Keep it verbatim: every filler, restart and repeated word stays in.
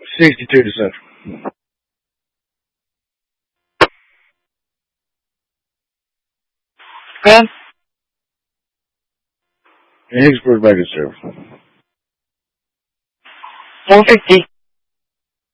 sixty-two to seven. Ben? Hicksburg back to serve. four fifty.